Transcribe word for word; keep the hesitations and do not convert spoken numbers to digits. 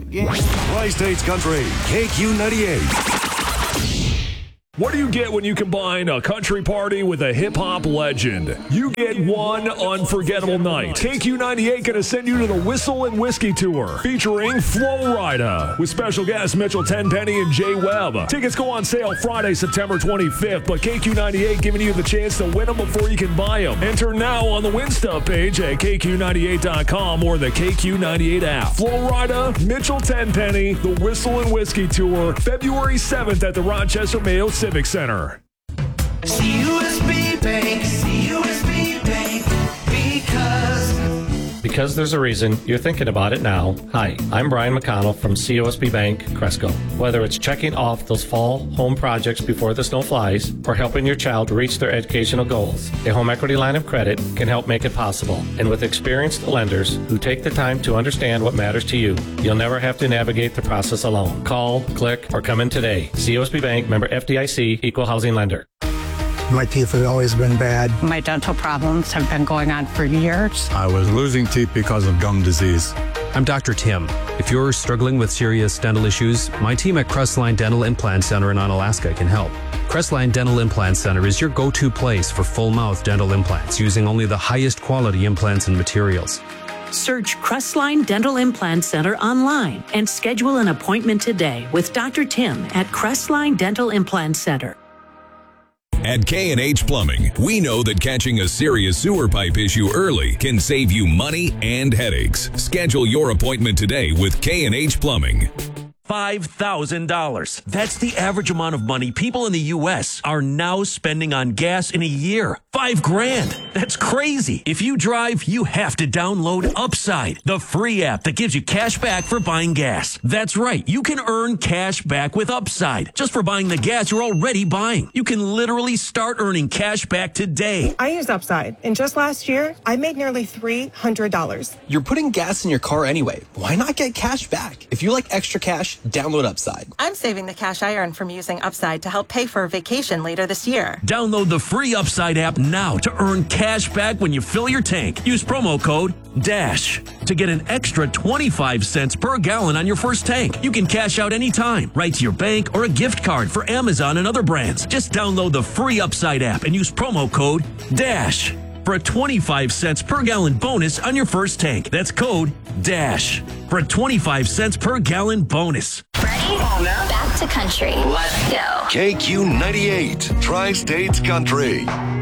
again. Tri-States Country, K Q ninety-eight. What do you get when you combine a country party with a hip-hop legend? You get one unforgettable night. K Q ninety-eight going to send you to the Whistle and Whiskey Tour, featuring Flo Rida, with special guests Mitchell Tenpenny and Jay Webb. Tickets go on sale Friday, September twenty-fifth, but K Q ninety-eight giving you the chance to win them before you can buy them. Enter now on the Win Stuff page at K Q ninety-eight dot com or the K Q ninety-eight app. Flo Rida, Mitchell Tenpenny, the Whistle and Whiskey Tour, February seventh at the Rochester Mayo Civic Center. C U S B Bank, C U S B Bank, because... Because there's a reason you're thinking about it now. Hi, I'm Brian McConnell from C O S B Bank, Cresco. Whether it's checking off those fall home projects before the snow flies or helping your child reach their educational goals, a home equity line of credit can help make it possible. And with experienced lenders who take the time to understand what matters to you, you'll never have to navigate the process alone. Call, click, or come in today. C O S B Bank, member F D I C, equal housing lender. My teeth have always been bad. My dental problems have been going on for years. I was losing teeth because of gum disease. I'm Doctor Tim. If you're struggling with serious dental issues, my team at Crestline Dental Implant Center in Onalaska can help. Crestline Dental Implant Center is your go-to place for full-mouth dental implants using only the highest quality implants and materials. Search Crestline Dental Implant Center online and schedule an appointment today with Doctor Tim at Crestline Dental Implant Center. At K and H Plumbing, we know that catching a serious sewer pipe issue early can save you money and headaches. Schedule your appointment today with K and H Plumbing. five thousand dollars. That's the average amount of money people in the U S are now spending on gas in a year. Five grand. That's crazy. If you drive, you have to download Upside, the free app that gives you cash back for buying gas. That's right. You can earn cash back with Upside just for buying the gas you're already buying. You can literally start earning cash back today. I use Upside, and just last year, I made nearly three hundred dollars. You're putting gas in your car anyway. Why not get cash back? If you like extra cash, download Upside. I'm saving the cash I earn from using Upside to help pay for a vacation later this year. Download the free Upside app now to earn cash back when you fill your tank. Use promo code DASH to get an extra twenty-five cents per gallon on your first tank. You can cash out anytime, right to your bank or a gift card for Amazon and other brands. Just download the free Upside app and use promo code DASH for a twenty-five cents per gallon bonus on your first tank. That's code DASH for a twenty-five cents per gallon bonus. Ready? Back to country. Let's go. K Q ninety-eight, Tri-States Country.